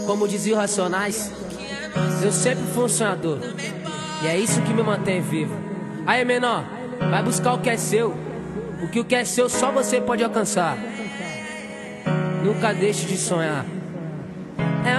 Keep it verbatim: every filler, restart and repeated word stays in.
Como dizia o Racionais, eu sempre fui um sonhador, e é isso que me mantém vivo. Aí, menor, vai buscar o que é seu, o que o que é seu só você pode alcançar. Nunca deixe de sonhar.